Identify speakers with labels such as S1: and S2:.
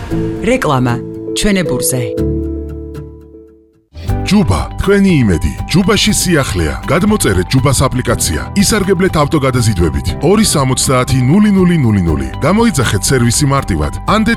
S1: რეკლამა ჩვენებურზე.
S2: ჯუბა, თქვენი იმედი. ჯუბაში სიახლეა. გადმოწერეთ ჯუბას აპლიკაცია. ისარგებლეთ ავტოგადაზიდვებით. 270 0000. გამოიძახეთ სერვისი მარტივად.